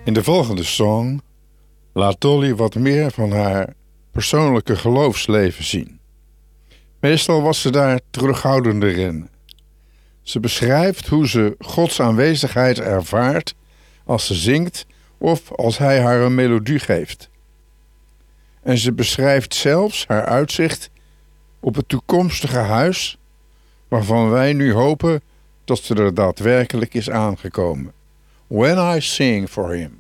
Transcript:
In de volgende song laat Dolly wat meer van haar persoonlijke geloofsleven zien. Meestal was ze daar terughoudender in. Ze beschrijft hoe ze Gods aanwezigheid ervaart als ze zingt of als hij haar een melodie geeft. En ze beschrijft zelfs haar uitzicht op het toekomstige huis waarvan wij nu hopen dat ze er daadwerkelijk is aangekomen. When I sing for him.